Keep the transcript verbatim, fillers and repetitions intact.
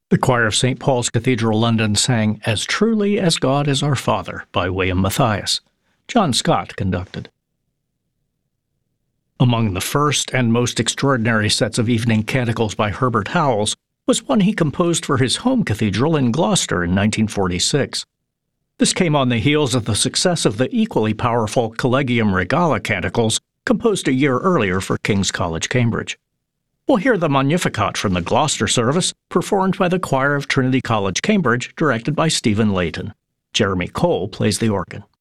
The choir of Saint Paul's Cathedral, London sang As Truly as God is Our Father by William Matthias. John Scott conducted. Among the first and most extraordinary sets of evening canticles by Herbert Howells was one he composed for his home cathedral in Gloucester in nineteen forty-six. This came on the heels of the success of the equally powerful Collegium Regale canticles composed a year earlier for King's College, Cambridge. We'll hear the Magnificat from the Gloucester service, performed by the choir of Trinity College, Cambridge, directed by Stephen Layton. Jeremy Cole plays the organ.